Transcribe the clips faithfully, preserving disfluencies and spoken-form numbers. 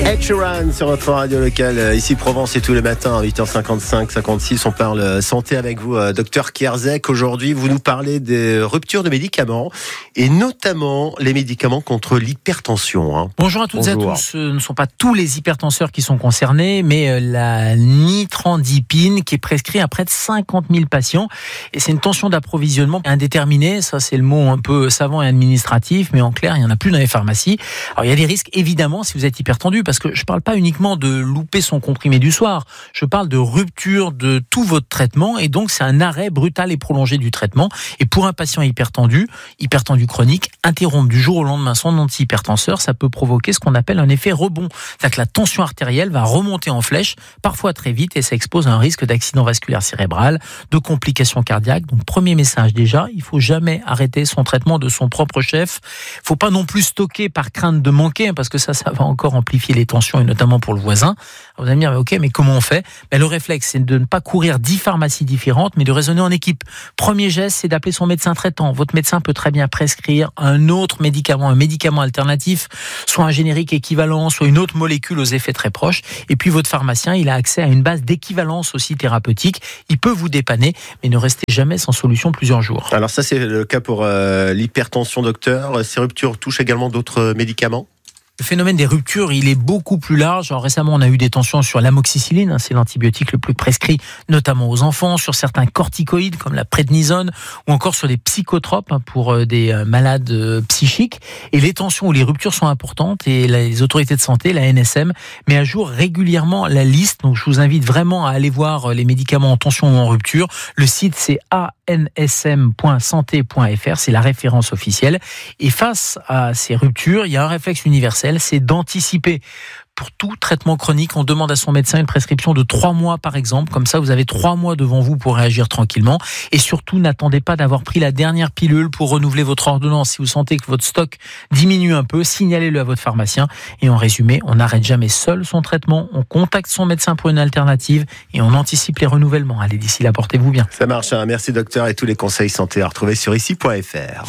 Ed Sheeran sur votre radio locale, ici Provence et tous les matins à huit heures cinquante-cinq, cinquante-six. On parle santé avec vous, docteur Kierzek. Aujourd'hui, vous nous parlez des ruptures de médicaments et notamment les médicaments contre l'hypertension. Hein. Bonjour à toutes Bonjour. et à tous. Ce ne sont pas tous les hypertenseurs qui sont concernés, mais la nitrandipine qui est prescrite à près de cinquante mille patients. Et c'est une tension d'approvisionnement indéterminée. Ça, c'est le mot un peu savant et administratif, mais en clair, il n'y en a plus dans les pharmacies. Alors, il y a des risques, évidemment, si vous êtes hypertendu, parce que je ne parle pas uniquement de louper son comprimé du soir, je parle de rupture de tout votre traitement, et donc c'est un arrêt brutal et prolongé du traitement. Et pour un patient hypertendu, hypertendu chronique, interrompre du jour au lendemain son antihypertenseur, ça peut provoquer ce qu'on appelle un effet rebond. C'est-à-dire que la tension artérielle va remonter en flèche, parfois très vite, et ça expose à un risque d'accident vasculaire cérébral, de complications cardiaques. Donc premier message déjà, il ne faut jamais arrêter son traitement de son propre chef. Il ne faut pas non plus stocker par crainte de manquer, parce que ça, ça va encore amplifier les tensions, et notamment pour le voisin. Alors vous allez me dire, ok, mais comment on fait ? Ben, le réflexe, c'est de ne pas courir dix pharmacies différentes, mais de raisonner en équipe. Premier geste, c'est d'appeler son médecin traitant. Votre médecin peut très bien prescrire un autre médicament, un médicament alternatif, soit un générique équivalent, soit une autre molécule aux effets très proches. Et puis votre pharmacien, il a accès à une base d'équivalence aussi thérapeutique. Il peut vous dépanner, mais ne restez jamais sans solution plusieurs jours. Alors ça, c'est le cas pour euh, l'hypertension, docteur. Ces ruptures touchent également d'autres médicaments ? Le phénomène des ruptures, il est beaucoup plus large. Alors, récemment, on a eu des tensions sur l'amoxicilline, hein, c'est l'antibiotique le plus prescrit, notamment aux enfants, sur certains corticoïdes comme la prednisone, ou encore sur des psychotropes hein, pour euh, des euh, malades euh, psychiques. Et les tensions ou les ruptures sont importantes, et les autorités de santé, la N S M, met à jour régulièrement la liste. Donc, je vous invite vraiment à aller voir les médicaments en tension ou en rupture. Le site, c'est a n s m point santé point f r, c'est la référence officielle. Et face à ces ruptures, il y a un réflexe universel, c'est d'anticiper. Pour tout traitement chronique, on demande à son médecin une prescription de trois mois par exemple. Comme ça, vous avez trois mois devant vous pour réagir tranquillement. Et surtout, n'attendez pas d'avoir pris la dernière pilule pour renouveler votre ordonnance. Si vous sentez que votre stock diminue un peu, signalez-le à votre pharmacien. Et en résumé, on n'arrête jamais seul son traitement. On contacte son médecin pour une alternative et on anticipe les renouvellements. Allez, d'ici là, portez-vous bien. Ça marche. Hein. Merci docteur, et tous les conseils santé à retrouver sur ici point f r.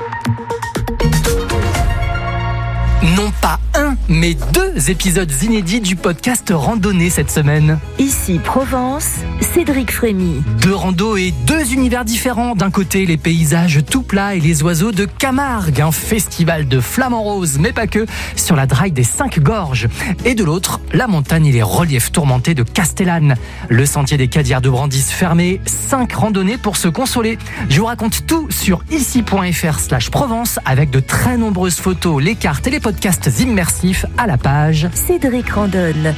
Non pas un, mais deux épisodes inédits du podcast Randonnée cette semaine. Ici Provence, Cédric Frémy. Deux randos et deux univers différents. D'un côté, les paysages tout plats et les oiseaux de Camargue, un festival de flamants roses, mais pas que, sur la draille des Cinq Gorges. Et de l'autre, la montagne et les reliefs tourmentés de Castellane. Le sentier des Cadières de Brandis fermé, cinq randonnées pour se consoler. Je vous raconte tout sur ici point f r slash Provence avec de très nombreuses photos, les cartes et les podcasts immersifs à la page Cédric Randonne.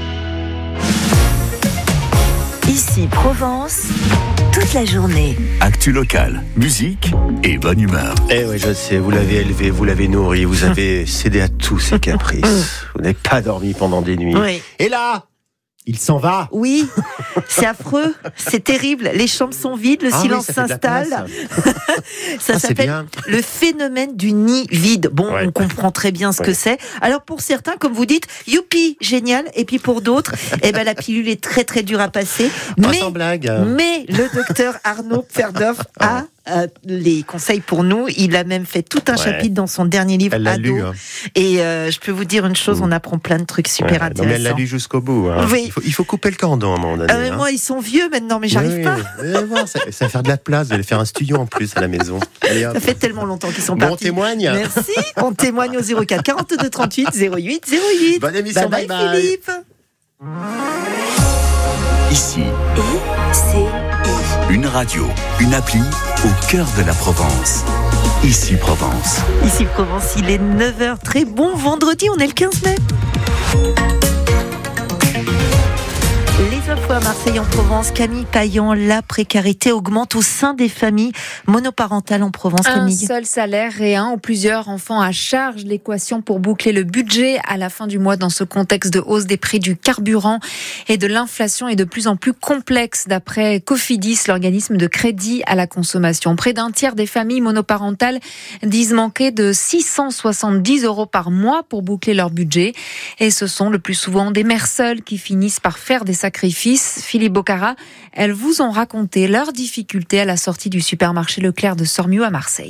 Ici Provence, toute la journée. Actu locale, musique et bonne humeur. Eh oui, je sais, vous l'avez élevé, vous l'avez nourri, vous avez cédé à tous ses caprices. Vous n'avez pas dormi pendant des nuits. Oui. Et là, il s'en va. Oui, c'est affreux, c'est terrible. Les chambres sont vides, le ah silence oui, ça s'installe. ça ah, s'appelle le phénomène du nid vide. Bon, ouais. on comprend très bien ce ouais. que c'est. Alors pour certains, comme vous dites, youpi, génial. Et puis pour d'autres, eh ben la pilule est très très dure à passer. Pas mais, sans blague. mais le docteur Arnaud Pferdorf a Euh, les conseils pour nous. Il a même fait tout un ouais. chapitre dans son dernier livre elle l'a Ado. lu, hein. Et euh, je peux vous dire une chose, mmh. on apprend plein de trucs super ouais, intéressants. Non, mais elle l'a lu jusqu'au bout. Hein. Oui. Il, faut, il faut couper le cordon à un moment donné. Euh, hein. Moi, ils sont vieux maintenant, mais j'arrive oui, pas. Oui, oui. Ça, ça va faire de la place, vous allez faire un studio en plus à la maison. Allez, ça fait tellement longtemps qu'ils sont bon, partis. On témoigne. Merci. On témoigne au zéro quatre quarante-deux trente-huit zéro huit zéro huit. Bonne émission. Bye bye, bye, bye. Philippe. Ici. Et c'est une radio, une appli au cœur de la Provence. Ici Provence. Ici Provence, il est neuf heures. Très bon vendredi, on est le quinze mai. Les infos à Marseille en Provence, Camille Payan, la précarité augmente au sein des familles monoparentales en Provence. Un Camille. seul salaire et un ou plusieurs enfants à charge, l'équation pour boucler le budget à la fin du mois dans ce contexte de hausse des prix du carburant et de l'inflation est de plus en plus complexe d'après Cofidis, l'organisme de crédit à la consommation. Près d'un tiers des familles monoparentales disent manquer de six cent soixante-dix euros par mois pour boucler leur budget et ce sont le plus souvent des mères seules qui finissent par faire des sacrifices. Philippe Bocara, elles vous ont raconté leurs difficultés à la sortie du supermarché Leclerc de Sormiou à Marseille.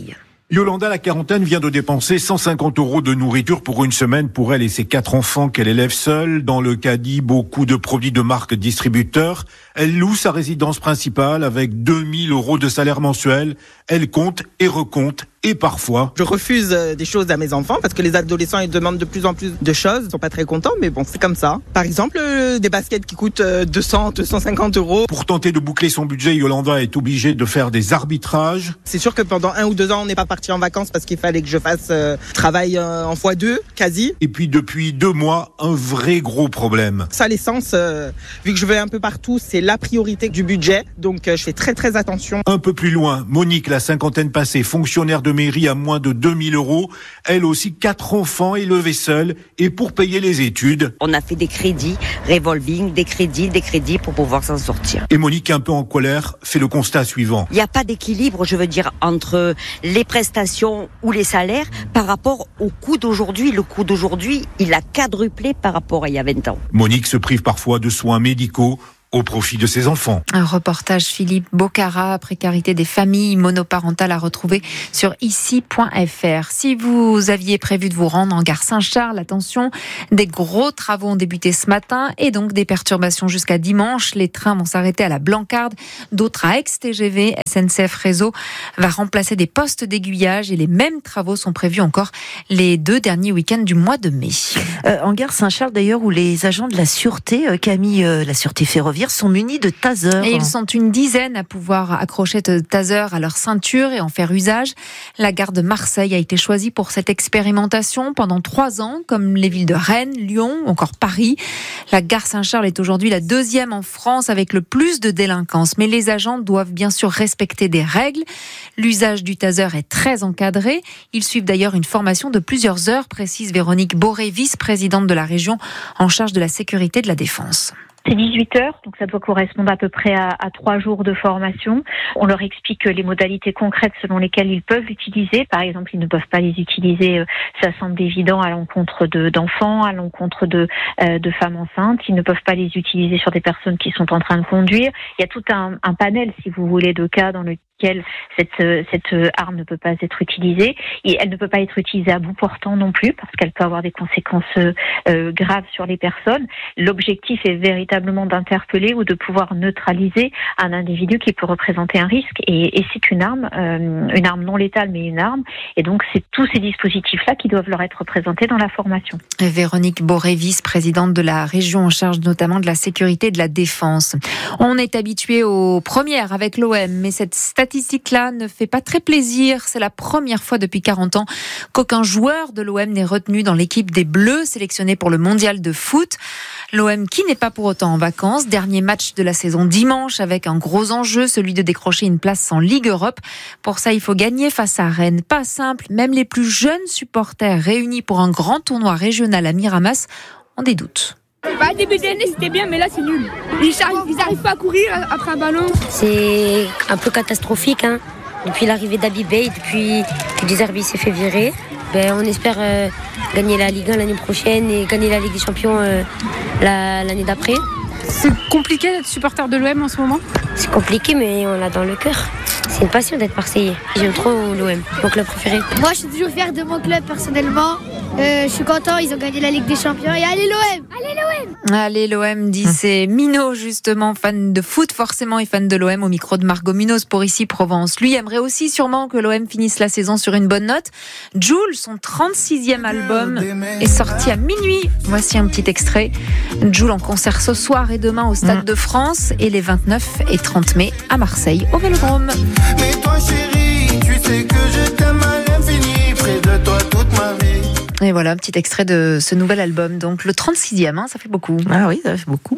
Yolanda, la quarantaine, vient de dépenser cent cinquante euros de nourriture pour une semaine pour elle et ses quatre enfants qu'elle élève seule. Dans le caddie, beaucoup de produits de marque distributeurs. Elle loue sa résidence principale avec deux mille euros de salaire mensuel. Elle compte et recompte. Et parfois, je refuse des choses à mes enfants parce que les adolescents ils demandent de plus en plus de choses. Ils sont pas très contents, mais bon, c'est comme ça. Par exemple, des baskets qui coûtent deux cents, deux cent cinquante euros. Pour tenter de boucler son budget, Yolanda est obligée de faire des arbitrages. C'est sûr que pendant un ou deux ans, on n'est pas parti en vacances parce qu'il fallait que je fasse euh, travail euh, en fois deux, quasi. Et puis depuis deux mois, un vrai gros problème. Ça, l'essence, euh, vu que je vais un peu partout, c'est la priorité du budget. Donc, euh, je fais très très attention. Un peu plus loin, Monique, la cinquantaine passée, fonctionnaire de mairie à moins de deux mille euros. Elle aussi, quatre enfants élevés seuls. Et pour payer les études, on a fait des crédits, revolving, des crédits, des crédits pour pouvoir s'en sortir. Et Monique, un peu en colère, fait le constat suivant. Il n'y a pas d'équilibre, je veux dire, entre les prestations ou les salaires par rapport au coût d'aujourd'hui. Le coût d'aujourd'hui, il a quadruplé par rapport à il y a vingt ans. Monique se prive parfois de soins médicaux au profit de ses enfants. Un reportage Philippe Bocara, précarité des familles monoparentales à retrouver sur ici point f r. Si vous aviez prévu de vous rendre en gare Saint-Charles, attention, des gros travaux ont débuté ce matin et donc des perturbations jusqu'à dimanche. Les trains vont s'arrêter à la Blancarde, d'autres à Aix-T G V. S N C F Réseau va remplacer des postes d'aiguillage et les mêmes travaux sont prévus encore les deux derniers week-ends du mois de mai. Euh, en gare Saint-Charles d'ailleurs, où les agents de la sûreté, euh, Camille, euh, la sûreté ferroviaire, sont munis de tasers. Et ils sont une dizaine à pouvoir accrocher de tasers à leur ceinture et en faire usage. La gare de Marseille a été choisie pour cette expérimentation pendant trois ans, comme les villes de Rennes, Lyon ou encore Paris. La gare Saint-Charles est aujourd'hui la deuxième en France avec le plus de délinquance. Mais les agents doivent bien sûr respecter des règles. L'usage du taser est très encadré. Ils suivent d'ailleurs une formation de plusieurs heures, précise Véronique Boré, vice-présidente de la région en charge de la sécurité de la défense. C'est dix-huit heures, donc ça doit correspondre à peu près à, à trois jours de formation. On leur explique les modalités concrètes selon lesquelles ils peuvent l'utiliser. Par exemple, ils ne peuvent pas les utiliser, euh, ça semble évident, à l'encontre de, d'enfants, à l'encontre de, euh, de femmes enceintes. Ils ne peuvent pas les utiliser sur des personnes qui sont en train de conduire. Il y a tout un, un panel, si vous voulez, de cas dans lequel cette, cette arme ne peut pas être utilisée. Et elle ne peut pas être utilisée à bout portant non plus, parce qu'elle peut avoir des conséquences euh, graves sur les personnes. L'objectif est véritablement d'interpeller ou de pouvoir neutraliser un individu qui peut représenter un risque. Et, et c'est une arme, euh, une arme non létale, mais une arme. Et donc, c'est tous ces dispositifs-là qui doivent leur être présentés dans la formation. Véronique Boré, vice-présidente de la région en charge notamment de la sécurité et de la défense. On est habitué aux premières avec l'O M, mais cette statistique-là ne fait pas très plaisir. C'est la première fois depuis quarante ans qu'aucun joueur de l'O M n'est retenu dans l'équipe des Bleus, sélectionnée pour le mondial de foot. L'O M qui n'est pas pour autant en vacances. Dernier match de la saison dimanche avec un gros enjeu, celui de décrocher une place en Ligue Europe. Pour ça, il faut gagner face à Rennes. Pas simple, même les plus jeunes supporters réunis pour un grand tournoi régional à Miramas ont des doutes. Bah, début d'année, c'était bien, mais là, c'est nul. Ils n'arrivent pas à courir après un ballon. C'est un peu catastrophique, hein. Depuis l'arrivée d'Abibé, depuis que Deserbi s'est fait virer. Ben, on espère euh, gagner la Ligue un l'année prochaine et gagner la Ligue des Champions euh, la, l'année d'après. C'est compliqué d'être supporter de l'O M en ce moment ? C'est compliqué, mais on l'a dans le cœur. C'est une passion d'être Marseillais. J'aime trop l'O M, mon club préféré. Moi, je suis toujours fier de mon club, personnellement. Euh, je suis content, ils ont gagné la Ligue des Champions. Et allez l'O M! Allez l'O M! Allez l'O M, dit c'est Minot, justement, fan de foot forcément et fan de l'O M au micro de Margot Munoz pour Ici Provence. Lui aimerait aussi sûrement que l'O M finisse la saison sur une bonne note. Jul, son trente-sixième album, est sorti à minuit. Voici un petit extrait. Jul en concert ce soir et demain au Stade mmh. de France et les vingt-neuf et trente mai à Marseille au Vélodrome. Mais toi chérie, tu sais que je t'aime à l'infini, près de toi toute ma vie. Et voilà, un petit extrait de ce nouvel album. Donc le trente-sixième, hein, ça fait beaucoup. Ah oui, ça fait beaucoup.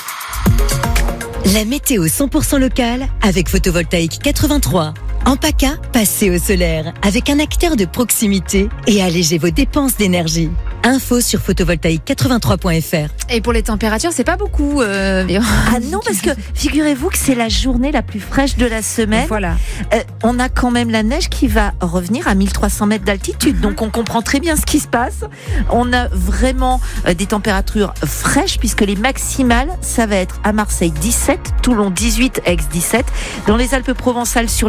La météo cent pour cent locale avec Photovoltaïque quatre-vingt-trois. En PACA, passez au solaire avec un acteur de proximité et allégez vos dépenses d'énergie. Info sur photovoltaïque quatre-vingt-trois point f r. Et pour les températures, c'est pas beaucoup. Euh... Ah non, parce que figurez-vous que c'est la journée la plus fraîche de la semaine. Voilà. Euh, on a quand même la neige qui va revenir à mille trois cents mètres d'altitude. Mm-hmm. Donc on comprend très bien ce qui se passe. On a vraiment euh, des températures fraîches puisque les maximales, ça va être à Marseille dix-sept, Toulon dix-huit, Aix dix-sept. Dans les Alpes provençales, sur les tout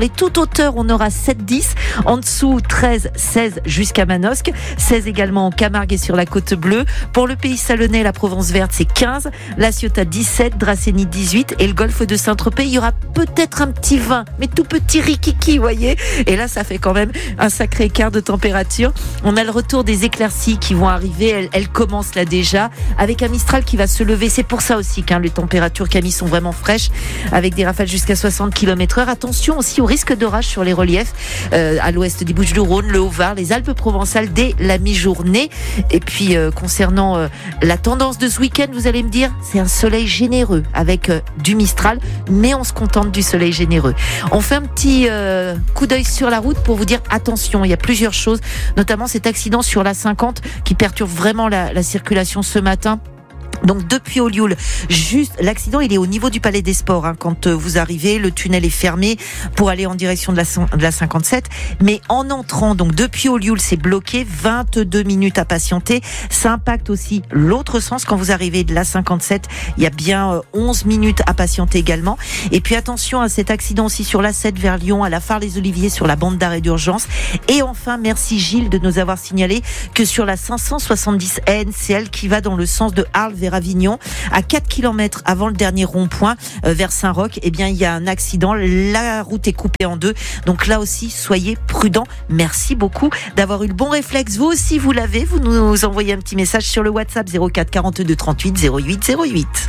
hauteur, on aura sept dix. En dessous, treize seize jusqu'à Manosque. seize également en Camargue et sur la Côte Bleue. Pour le Pays Salonnais, la Provence verte, c'est quinze. La Ciotat, dix-sept. Dracénie, dix-huit. Et le golfe de Saint-Tropez, il y aura peut-être un petit vingt, mais tout petit rikiki, vous voyez. Et là, ça fait quand même un sacré écart de température. On a le retour des éclaircies qui vont arriver. Elles, elles commencent là déjà, avec un Mistral qui va se lever. C'est pour ça aussi que hein, les températures, Camille, sont vraiment fraîches, avec des rafales jusqu'à soixante kilomètres heure. Attention aussi au risque d'orage sur les reliefs, euh, à l'ouest des Bouches-du-Rhône, le Haut-Var, les Alpes-Provençales dès la mi-journée. Et puis, euh, concernant euh, la tendance de ce week-end, vous allez me dire, c'est un soleil généreux avec euh, du Mistral, mais on se contente du soleil généreux. On fait un petit euh, coup d'œil sur la route pour vous dire attention, il y a plusieurs choses, notamment cet accident sur la cinquante qui perturbe vraiment la, la circulation ce matin. Donc depuis Olioul, juste l'accident, il est au niveau du Palais des Sports. Hein, quand vous arrivez, le tunnel est fermé pour aller en direction de la, de la cinquante-sept. Mais en entrant, donc depuis Olioul, c'est bloqué, vingt-deux minutes à patienter. Ça impacte aussi l'autre sens quand vous arrivez de la cinquante-sept. Il y a bien onze minutes à patienter également. Et puis attention à cet accident aussi sur l'A sept vers Lyon, à la Phare-les-Oliviers, sur la bande d'arrêt d'urgence. Et enfin, merci Gilles de nous avoir signalé que sur la cinq cent soixante-dix N C L qui va dans le sens de Arles vers Avignon, à quatre kilomètres avant le dernier rond-point euh, vers Saint-Roch, eh bien il y a un accident, la route est coupée en deux. Donc là aussi, soyez prudents. Merci beaucoup d'avoir eu le bon réflexe. Vous aussi, vous l'avez. Vous nous envoyez un petit message sur le WhatsApp zéro quatre quarante-deux trente-huit zéro huit zéro huit.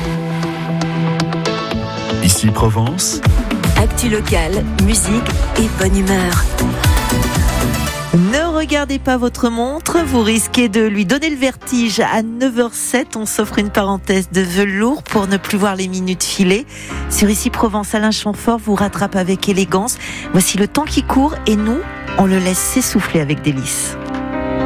Ici Provence. Actu locale, musique et bonne humeur. Ne regardez pas votre montre, vous risquez de lui donner le vertige. À neuf heures sept, on s'offre une parenthèse de velours pour ne plus voir les minutes filer. Sur Ici Provence, Alain Chamfort vous rattrape avec élégance. Voici le temps qui court et nous, on le laisse s'essouffler avec délice.